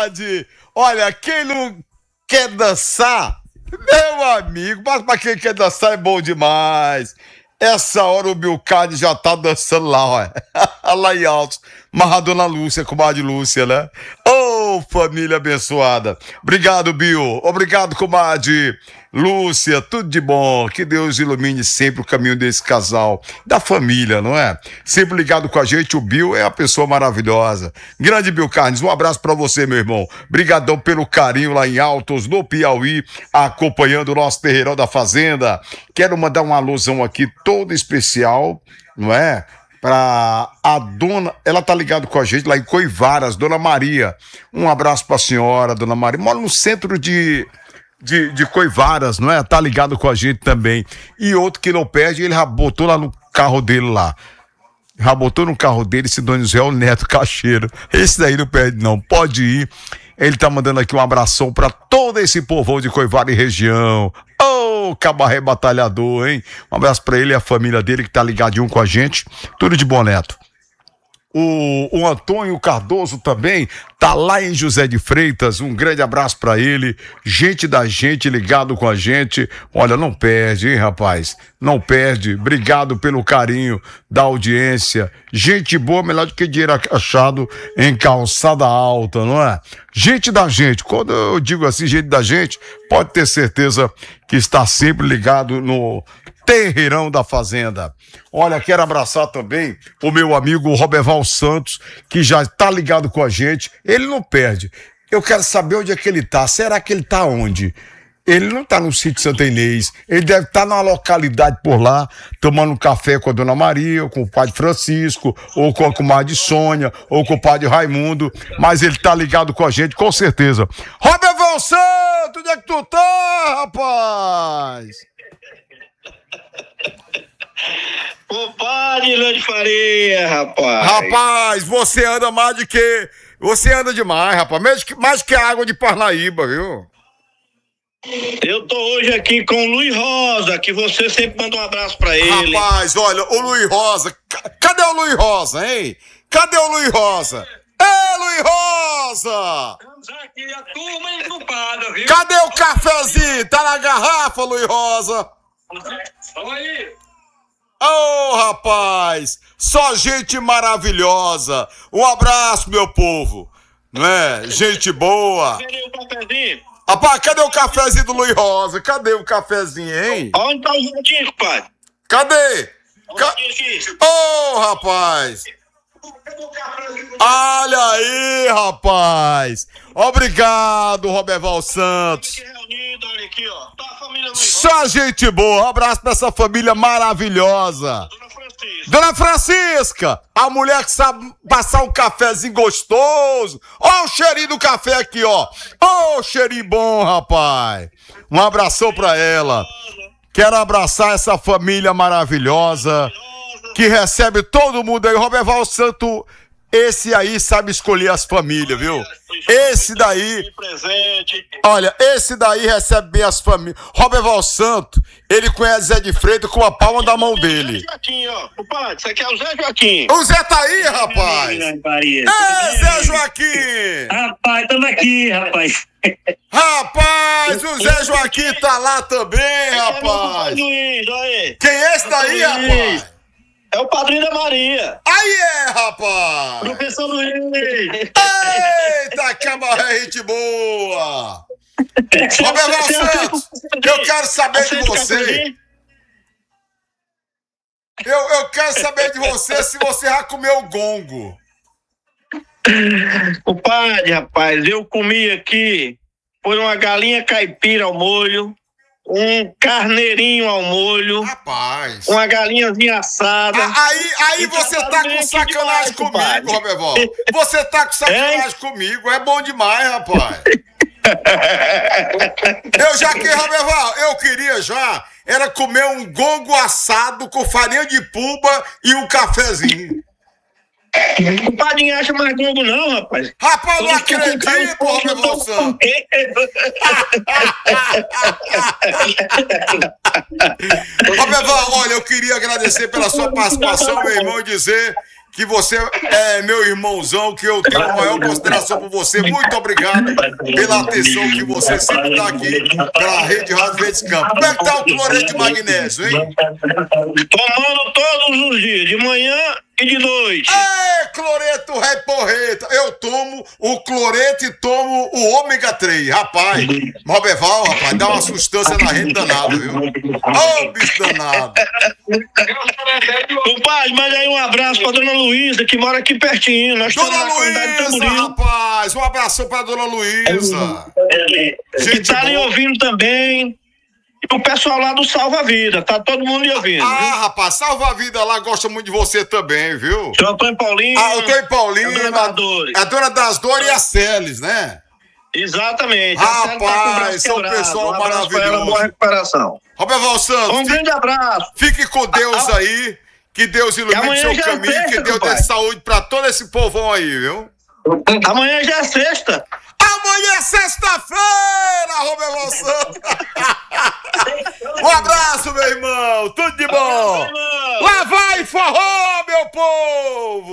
compadre! Olha, quem não quer dançar, meu amigo, mas pra quem quer dançar é bom demais. Essa hora o Bilcard já tá dançando lá, ó. Lá em Altos. Mas a dona Lúcia, comadre Lúcia, né? Ô, família abençoada. Obrigado, Bill. Obrigado, comadre Lúcia. Tudo de bom. Que Deus ilumine sempre o caminho desse casal, da família, não é? Sempre ligado com a gente, o Bill é a pessoa maravilhosa. Grande Bill Carnes, um abraço pra você, meu irmão. Brigadão pelo carinho lá em Altos, no Piauí, acompanhando o nosso terreirão da Fazenda. Quero mandar uma alusão aqui todo especial, não é? Pra a dona, ela tá ligada com a gente lá em Coivaras, Dona Maria. Um abraço pra senhora, Dona Maria. Mora no centro de Coivaras, não é? Tá ligado com a gente também. E outro que não perde, ele já botou lá no carro dele lá. Já botou no carro dele esse Donizé Neto Cacheiro. Esse daí não perde não, pode ir. Ele tá mandando aqui um abração pra todo esse povão de Coivara e região. Ô, cabaré batalhador, hein? Um abraço pra ele e a família dele que tá ligadinho com a gente. Tudo de bom, Neto. O Antônio Cardoso também tá lá em José de Freitas, um grande abraço pra ele, gente da gente ligado com a gente, olha, não perde, hein, rapaz, não perde, obrigado pelo carinho da audiência, gente boa, melhor do que dinheiro achado em calçada alta, não é? Gente da gente, quando eu digo assim, gente da gente, pode ter certeza que está sempre ligado no Terreirão da Fazenda. Olha, quero abraçar também o meu amigo Roberval Santos, que já está ligado com a gente. Ele não perde. Eu quero saber onde é que ele tá. Será que ele tá onde? Ele não tá no sítio Santa Inês. Ele deve estar numa localidade por lá, tomando um café com a Dona Maria, ou com o Padre Francisco, ou com a comadre Sônia, ou com o Padre Raimundo. Mas ele tá ligado com a gente, com certeza. Roberval Santos, onde é que tu tá, rapaz? Compadre Lã de Faria, rapaz. Rapaz, você anda mais do que... Você anda demais, rapaz. Mais que a água de Parnaíba, viu? Eu tô hoje aqui com o Luiz Rosa, que você sempre manda um abraço pra ele. Rapaz, olha, o Luiz Rosa... Cadê o Luiz Rosa, hein? Cadê o Luiz Rosa? Ei, Luiz Rosa! Estamos aqui, a turma entupada, viu? Cadê o cafezinho? Tá na garrafa, Luiz Rosa? Vamos aí. Ô, rapaz, só gente maravilhosa. Um abraço, meu povo. Não é? Gente boa. Cadê o cafezinho? Rapaz, cadê o cafezinho do Luiz Rosa? Cadê o cafezinho, hein? Onde tá o Jotinho, compadre? Cadê? Ô, rapaz. Olha aí, rapaz. Obrigado, Roberval Santos. Reunido, olha aqui, ó. Tá a família Luiz Rosa. Só gente boa. Um abraço pra essa família maravilhosa. Dona Francisca. Dona Francisca, a mulher que sabe passar um cafezinho gostoso. Ó o cheirinho do café aqui, ó. Ó o cheirinho bom, rapaz. Um abração pra ela. Quero abraçar essa família maravilhosa que recebe todo mundo aí. Roberval Santo, esse aí sabe escolher as famílias, viu? Esse daí, olha, esse daí recebe bem as famílias. Roberval Santo, ele conhece Zé de Freitas com a palma da mão dele. Zé Joaquim, ó. Compadre, isso aqui é o Zé Joaquim. O Zé tá aí, rapaz. Ei, Zé Joaquim. Rapaz, tamo aqui, rapaz. Rapaz, o Zé Joaquim tá lá também, rapaz. Quem é esse daí, rapaz? É o padrinho da Maria. Aí é, rapaz. Professor Luiz. Eita, cabaré, gente boa. Roberval Santos, eu quero saber de você. Eu quero saber de você se você já comeu o gongo. Compadre, rapaz, eu comi aqui, foi uma galinha caipira ao molho, um carneirinho ao molho, rapaz, uma galinhazinha assada. Aí você tá com sacanagem comigo, Roberval. Você tá com sacanagem comigo, é bom demais, rapaz. Roberval, eu queria já era comer um gongo assado com farinha de puba e um cafezinho. O padrinho acha mais gongo não, rapaz. Rapaz, eu não acredito, Roberval Santos. Roberval, olha, eu queria agradecer pela sua participação, meu irmão, e dizer que você é meu irmãozão, que eu tenho a maior consideração por você. Muito obrigado pela atenção que você sempre dá aqui pela Rede Rádio Verdes Campos. Como é que tá o cloreto de magnésio, hein? Tomando todos os dias, de manhã e de noite. É, cloreto rei porreta. Eu tomo o cloreto e tomo o ômega 3. Rapaz, Roberval, rapaz, dá uma sustância na rede danada, viu? Ô, bicho danado. Compadre, manda aí um abraço pra dona Luísa, que mora aqui pertinho. Nós estamos Dona na comunidade Luísa, Tamboril. rapaz, um abraço pra Dona Luísa. Que Gente tá ali boa. ouvindo também. E o pessoal lá do Salva Vida, tá todo mundo ali ouvindo. Ah, rapaz, salva a vida lá, gosta muito de você também, viu? Seu Antônio Paulinho. Ah, o Antônio Paulinho, a Dona das Dores. a Dona das Dores e a Celes, né? Exatamente. Rapaz, A Célia tá com o braço são quebrado. pessoal Um abraço pra ela, maravilhoso. boa recuperação. Roberval Santos, Um grande abraço. fique com Deus aí, que Deus ilumine amanhã seu já é caminho, sexta, que Deus dê compadre. saúde pra todo esse povão aí, viu? Amanhã já é sexta. Amanhã é sexta-feira, Roberval Santos. Um abraço, meu irmão, tudo de bom. Alô, irmão. Lá vai forró, meu povo!